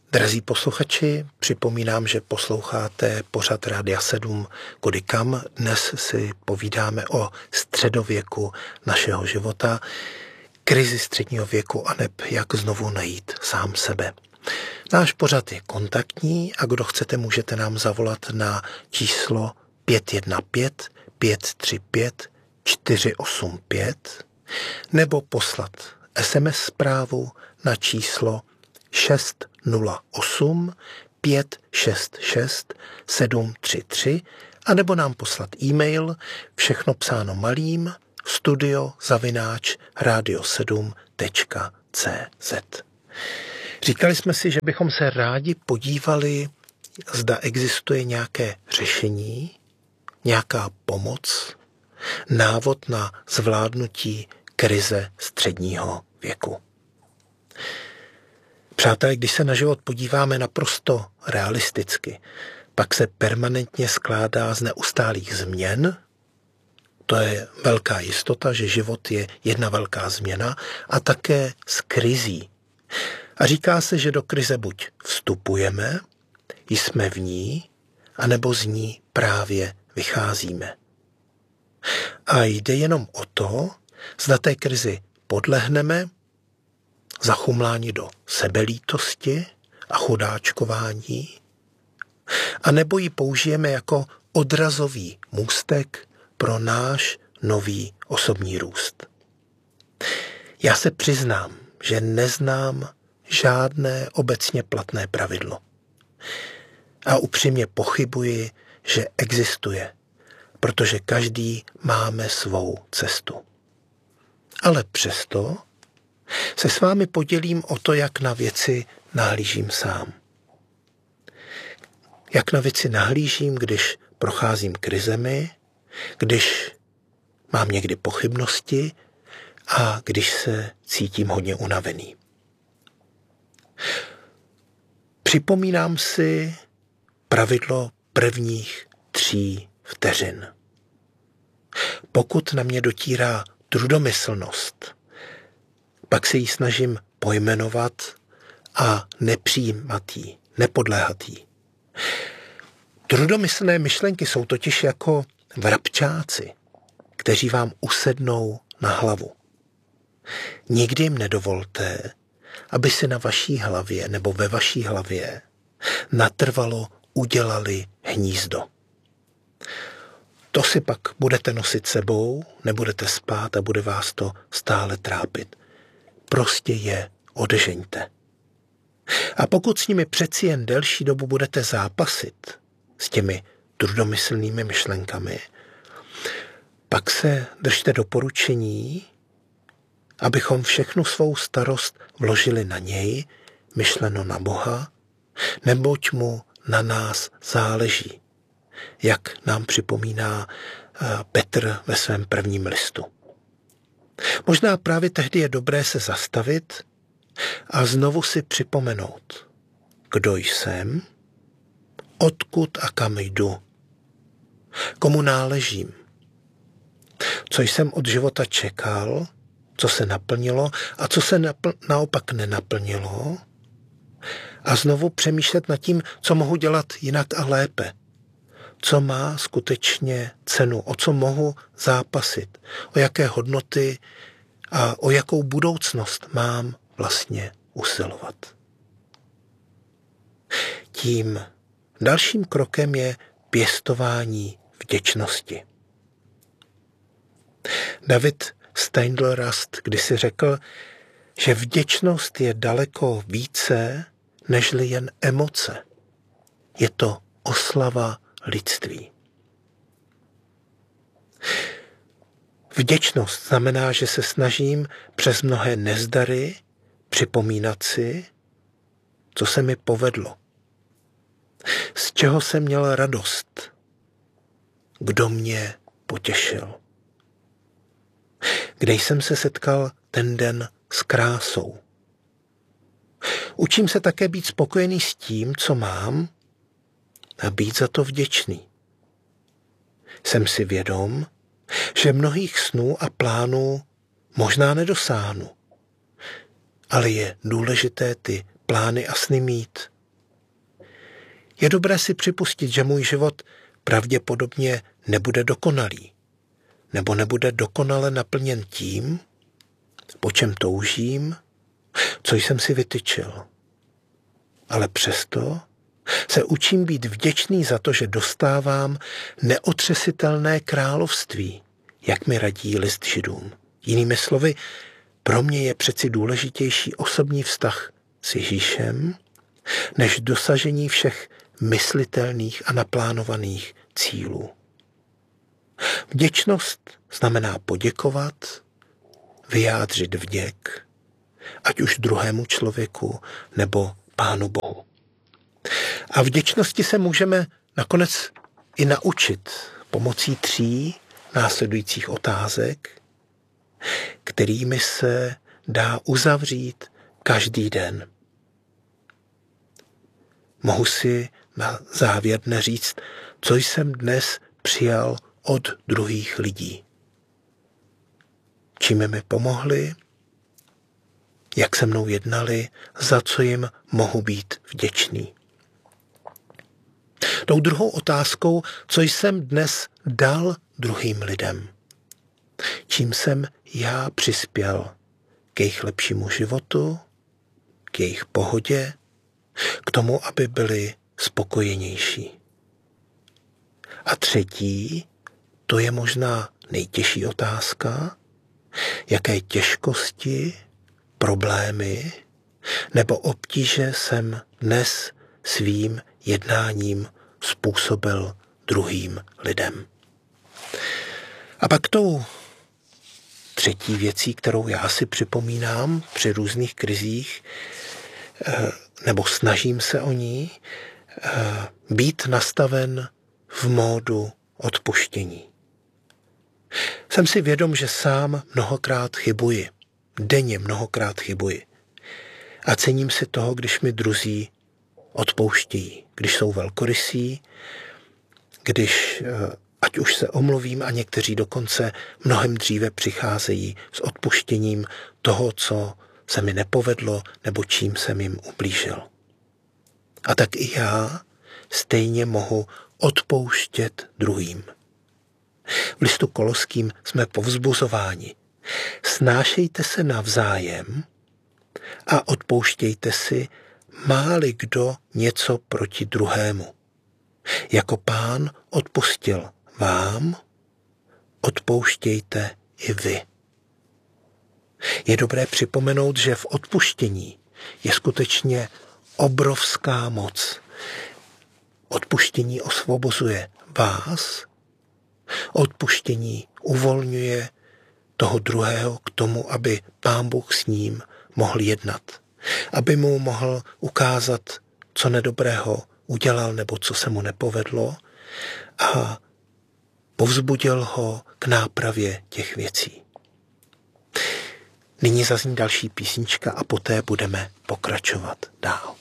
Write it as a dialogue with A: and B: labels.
A: Drazí posluchači, připomínám, že posloucháte pořad Rádia 7 Kudy kam. Dnes si povídáme o středověku našeho života, krizi středního věku a neb jak znovu najít sám sebe. Náš pořad je kontaktní a kdo chcete, můžete nám zavolat na číslo 515 535 485 nebo poslat SMS zprávu na číslo 608 566 733 a nebo nám poslat e-mail, všechno psáno malým, studio@radio7.cz. Říkali jsme si, že bychom se rádi podívali, zda existuje nějaké řešení, nějaká pomoc, návod na zvládnutí krize středního věku. Přátelé, když se na život podíváme naprosto realisticky, pak se permanentně skládá z neustálých změn. To je velká jistota, že život je jedna velká změna a také z krizí. A říká se, že do krize buď vstupujeme, jsme v ní, anebo z ní právě vycházíme. A jde jenom o to, zda té krizi podlehneme, zachumláni do sebelítosti a chudáčkování, a nebo ji použijeme jako odrazový můstek pro náš nový osobní růst. Já se přiznám, že neznám žádné obecně platné pravidlo. A upřímně pochybuji, že existuje, protože každý máme svou cestu. Ale přesto se s vámi podělím o to, jak na věci nahlížím sám. Jak na věci nahlížím, když procházím krizemi, když mám někdy pochybnosti a když se cítím hodně unavený. Připomínám si pravidlo prvních 3 vteřin. Pokud na mě dotírá trudomyslnost, pak se jí snažím pojmenovat a nepřijímat jí, nepodléhat jí. Trudomyslné myšlenky jsou totiž jako vrabčáci, kteří vám usednou na hlavu. Nikdy jim nedovolte, aby si na vaší hlavě nebo ve vaší hlavě natrvalo udělali hnízdo. To si pak budete nosit sebou, nebudete spát a bude vás to stále trápit. Prostě je odežeňte. A pokud s nimi přeci jen delší dobu budete zápasit s těmi trudomyslnými myšlenkami, pak se držte doporučení, abychom všechnu svou starost vložili na něj, myšleno na Boha, neboť mu na nás záleží, jak nám připomíná Petr ve svém prvním listu. Možná právě tehdy je dobré se zastavit a znovu si připomenout, kdo jsem, odkud a kam jdu, komu náležím, co jsem od života čekal, co se naplnilo a co se naopak nenaplnilo, a znovu přemýšlet nad tím, co mohu dělat jinak a lépe, co má skutečně cenu, o co mohu zápasit, o jaké hodnoty a o jakou budoucnost mám vlastně usilovat. Tím dalším krokem je pěstování vděčnosti. David Steindl-Rast kdysi řekl, že vděčnost je daleko více nežli jen emoce. Je to oslava lidství. Vděčnost znamená, že se snažím přes mnohé nezdary připomínat si, co se mi povedlo, z čeho jsem měl radost, kdo mě potěšil, kde jsem se setkal ten den s krásou. Učím se také být spokojený s tím, co mám, a být za to vděčný. Jsem si vědom, že mnohých snů a plánů možná nedosáhnu, ale je důležité ty plány a sny mít, Je dobré si připustit, že můj život pravděpodobně nebude dokonalý, nebo nebude dokonale naplněn tím, po čem toužím, co jsem si vytyčil. Ale přesto se učím být vděčný za to, že dostávám neotřesitelné království, jak mi radí list Židům. Jinými slovy, pro mě je přeci důležitější osobní vztah s Ježíšem, než dosažení všech myslitelných a naplánovaných cílů. Vděčnost znamená poděkovat, vyjádřit vděk, ať už druhému člověku nebo Pánu Bohu. A vděčnosti se můžeme nakonec i naučit pomocí 3 následujících otázek, kterými se dá uzavřít každý den. Mohu si na závěr dne říct, co jsem dnes přijal od druhých lidí. Čím mi pomohli, jak se mnou jednali, za co jim mohu být vděčný. Tou druhou otázkou, co jsem dnes dal druhým lidem. Čím jsem já přispěl k jejich lepšímu životu, k jejich pohodě, k tomu, aby byli spokojenější. A třetí, to je možná nejtěžší otázka, jaké těžkosti, problémy nebo obtíže jsem dnes svým jednáním způsobil druhým lidem. A pak tou třetí věcí, kterou já si připomínám při různých krizích, nebo snažím se o ní, být nastaven v módu odpuštění. Jsem si vědom, že sám mnohokrát chybuji, denně mnohokrát chybuji. A cením si toho, když mi druzí odpouštějí, když jsou velkorysí, když ať už se omluvím a někteří dokonce mnohem dříve přicházejí s odpuštěním toho, co se mi nepovedlo nebo čím jsem jim ublížil. A tak i já stejně mohu odpouštět druhým. V listu Koloským jsme povzbuzováni. Snášejte se navzájem a odpouštějte si, má-li kdo něco proti druhému. Jako Pán odpustil vám, odpouštějte i vy. Je dobré připomenout, že v odpuštění je skutečně obrovská moc. Odpuštění osvobozuje vás, odpuštění uvolňuje toho druhého k tomu, aby Pán Bůh s ním mohl jednat, aby mu mohl ukázat, co nedobrého udělal nebo co se mu nepovedlo a povzbudil ho k nápravě těch věcí. Nyní zazní další písnička a poté budeme pokračovat dál.